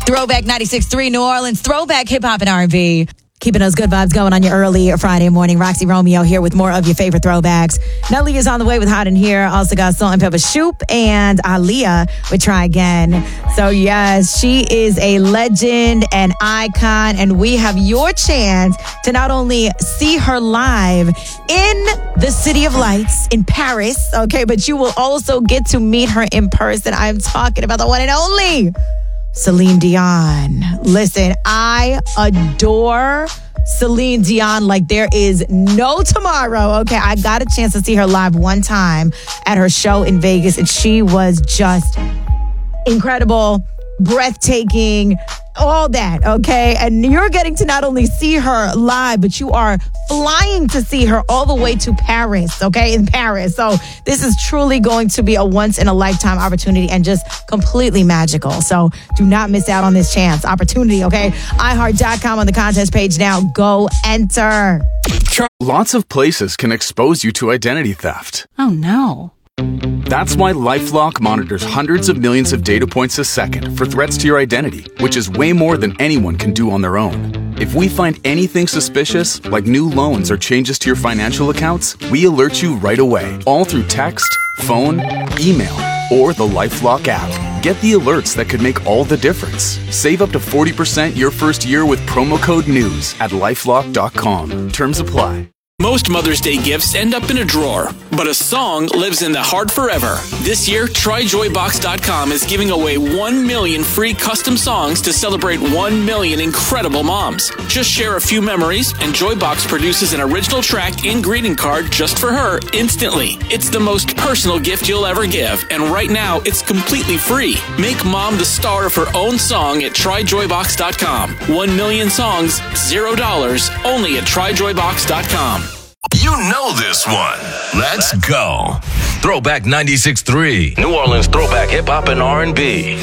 Throwback 96.3 New Orleans, throwback hip hop and R&B. Keeping those good vibes going on your early Friday morning. Roxy Romeo here with more of your favorite throwbacks. Nelly is on the way with Hot in Here. Also got Salt and Pepper Shoop and Aaliyah with Try Again. So yes, she is a legend and icon, and we have your chance to not only see her live in the City of Lights in Paris, okay, but you will also get to meet her in person. I'm talking about the one and only Celine Dion. Listen, I adore Celine Dion like there is no tomorrow. Okay, I got a chance to see her live one time at her show in Vegas, and she was just incredible, breathtaking, all that, okay? And you're getting to not only see her live, but you are flying to see her all the way to Paris, okay? In Paris. So this is truly going to be a once-in-a-lifetime opportunity and just completely magical. So do not miss out on this chance, opportunity, okay? iHeart.com on the contest page now. Go enter. Lots of places can expose you to identity theft. Oh, no. That's why LifeLock monitors hundreds of millions of data points a second for threats to your identity, which is way more than anyone can do on their own. If we find anything suspicious, like new loans or changes to your financial accounts, we alert you right away, all through text, phone, email, or the LifeLock app. Get the alerts that could make all the difference. Save up to 40% your first year with promo code NEWS at LifeLock.com. Terms apply. Most Mother's Day gifts end up in a drawer, but a song lives in the heart forever. This year, TryJoyBox.com is giving away 1 million free custom songs to celebrate 1 million incredible moms. Just share a few memories, and Joybox produces an original track and greeting card just for her instantly. It's the most personal gift you'll ever give, and right now, it's completely free. Make mom the star of her own song at TryJoyBox.com. 1 million songs, $0, only at TryJoyBox.com. You know this one. Let's go. Throwback 96.3. New Orleans throwback hip hop and R&B.